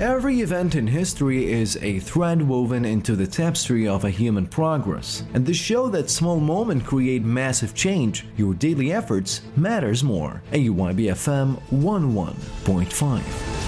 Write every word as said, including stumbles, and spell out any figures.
Every event in history is a thread woven into the tapestry of a human progress, and to show that small moments create massive change, your daily efforts matters more. A U Y B F M one oh one point five.